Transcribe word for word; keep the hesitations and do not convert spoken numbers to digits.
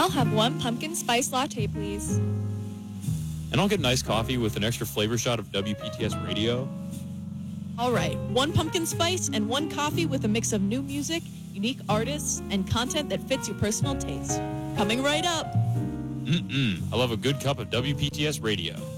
I'll have one pumpkin spice latte, please. And I'll get an iced coffee with an extra flavor shot of W P T S Radio. All right, one pumpkin spice and one coffee with a mix of new music, unique artists, and content that fits your personal taste. Coming right up. Mm-mm. I love a good cup of W P T S Radio.